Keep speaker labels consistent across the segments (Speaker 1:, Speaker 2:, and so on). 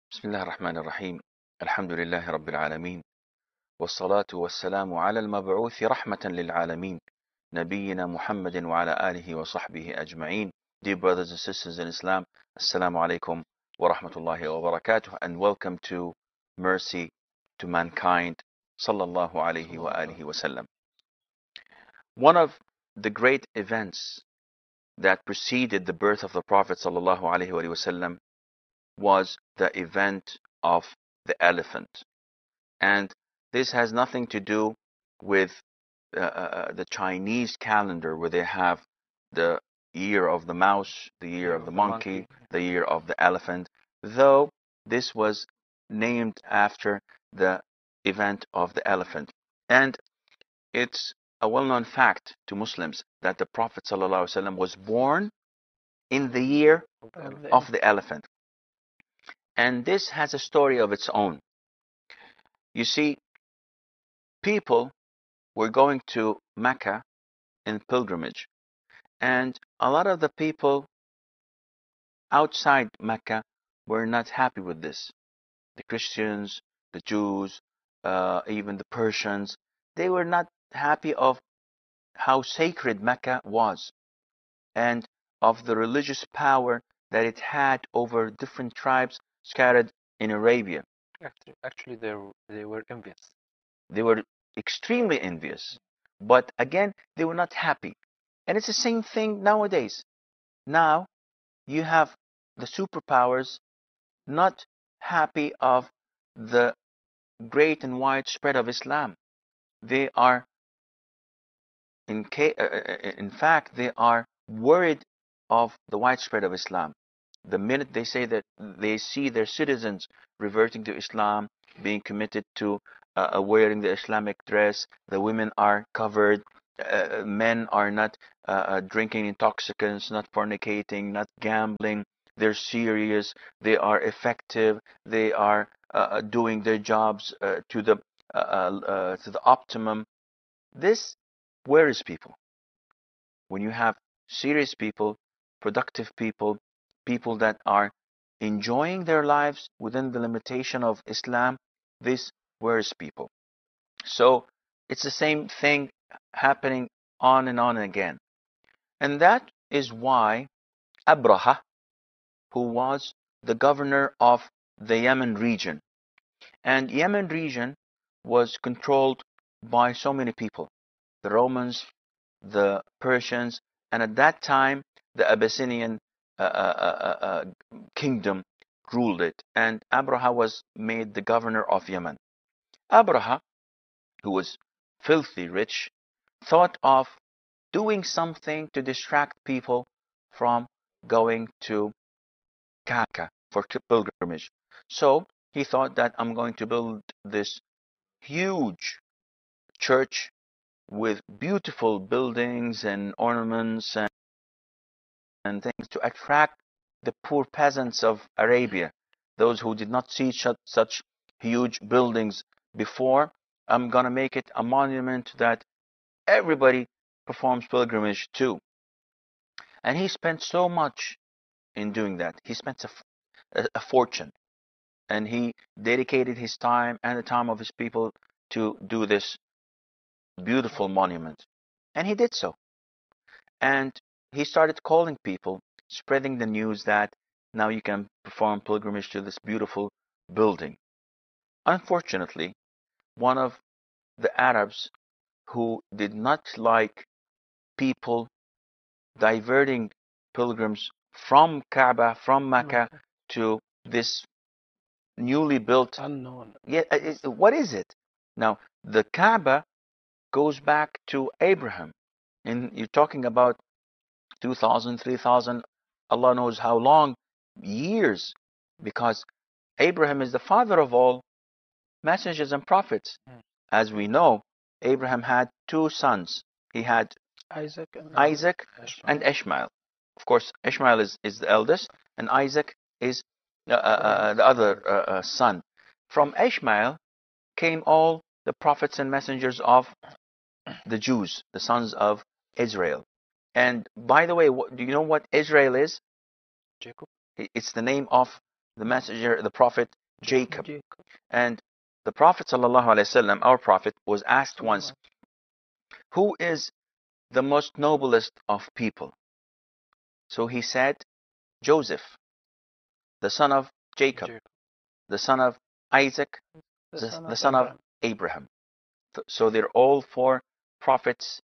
Speaker 1: بسم الله الرحمن الرحيم. الحمد لله رب العالمين، والصلاة والسلام على المبعوث رحمة للعالمين نبينا محمد وعلى آله وصحبه أجمعين. Dear brothers and sisters in Islam, Assalamu alaikum wa rahmatullahi wa barakatuh, and welcome to Mercy to Mankind, sallallahu alayhi wa alihi wa sallam. One of the great events that preceded the birth of the Prophet sallallahu alayhi wa sallam was the event of the elephant. And this has nothing to do with the Chinese calendar, where they have the year of the mouse, the year of the monkey, the year of the elephant, though this was named after the event of the elephant. And it's a well-known fact to Muslims that the Prophet ﷺ was born in the year of the elephant. And this has a story of its own. You see, people were going to Mecca in pilgrimage, and a lot of the people outside Mecca were not happy with this. The Christians, the Jews, even the Persians, they were not happy of how sacred Mecca was and of the religious power that it had over different tribes scattered in Arabia.
Speaker 2: Actually, they were envious.
Speaker 1: They were extremely envious. But again, they were not happy. And it's the same thing nowadays. Now, you have the superpowers not happy of the great and wide spread of Islam. They are, in fact, they are worried of the widespread of Islam. The minute they say that they see their citizens reverting to Islam, being committed to wearing the Islamic dress, the women are covered, men are not drinking intoxicants, not fornicating, not gambling, they're serious, they are effective, they are doing their jobs to the optimum. This worries people. When you have serious people, productive people, people that are enjoying their lives within the limitation of Islam, this worries people. So it's the same thing happening on and again. And that is why Abraha, who was the governor of the Yemen region, and Yemen region was controlled by so many people, the Romans, the Persians, and at that time the Abyssinian kingdom ruled it, and Abraha was made the governor of Yemen. Abraha, who was filthy rich, thought of doing something to distract people from going to Kaaba for pilgrimage. So he thought that I'm going to build this huge church with beautiful buildings and ornaments and things to attract the poor peasants of Arabia, those who did not see such huge buildings before. I'm going to make it a monument that everybody performs pilgrimage to. And he spent so much in doing that. He spent a fortune, and he dedicated his time and the time of his people to do this beautiful monument. And he did so. And he started calling people, spreading the news that now you can perform pilgrimage to this beautiful building. Unfortunately, one of the Arabs who did not like people diverting pilgrims from Kaaba, from Mecca, to this newly built
Speaker 2: Unknown.
Speaker 1: Yeah, what is it? Now, the Kaaba goes back to Abraham. And you're talking about 2,000, 3,000, Allah knows how long, years, because Abraham is the father of all messengers and prophets. As we know, Abraham had two sons. He had
Speaker 2: Isaac
Speaker 1: and Ishmael. Of course, Ishmael is the eldest, and Isaac is the other son. From Ishmael came all the prophets and messengers of the Jews, the sons of Israel. And by the way, do you know what Israel is?
Speaker 2: Jacob.
Speaker 1: It's the name of the messenger, the prophet Jacob.
Speaker 2: Jacob.
Speaker 1: And the Prophet ﷺ, our Prophet, was asked once, who is the most noblest of people? So he said, Joseph, the son of Jacob,
Speaker 2: Jacob.
Speaker 1: the son of Isaac, the son of Abraham. So they're all four prophets,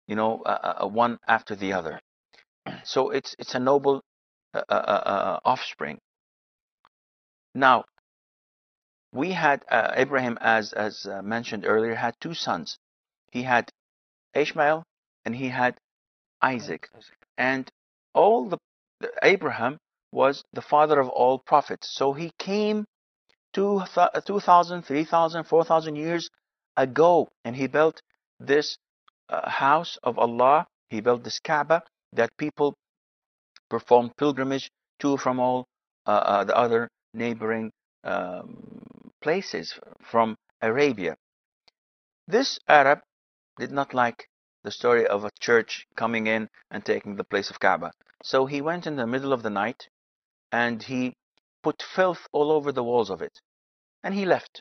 Speaker 1: one after the other. So it's a noble offspring. Now, we had Abraham, as mentioned earlier, had two sons. He had Ishmael and he had Isaac. And all Abraham was the father of all prophets. So he came 2,000, 3,000, 4,000 years ago, and he built this house of Allah. He built this Kaaba that people perform pilgrimage to from all the other neighboring places from Arabia. This Arab did not like the story of a church coming in and taking the place of Kaaba. So he went in the middle of the night and he put filth all over the walls of it. And he left.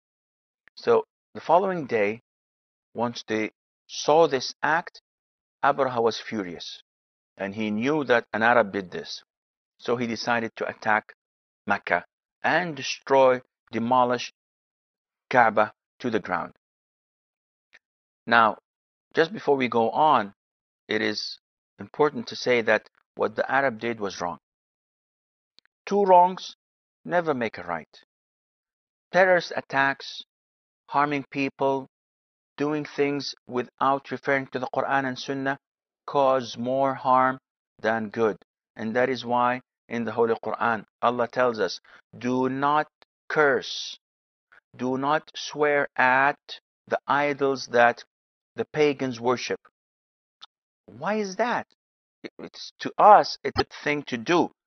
Speaker 1: So the following day, once they saw this act, Abraha was furious. And he knew that an Arab did this. So he decided to attack Mecca and demolish Kaaba to the ground. Now, just before we go on, it is important to say that what the Arab did was wrong. Two wrongs never make a right. Terrorist attacks, harming people, doing things without referring to the Quran and Sunnah cause more harm than good. And that is why in the Holy Quran, Allah tells us, do not curse, do not swear at the idols that the pagans worship. Why is that? To us, it's a thing to do.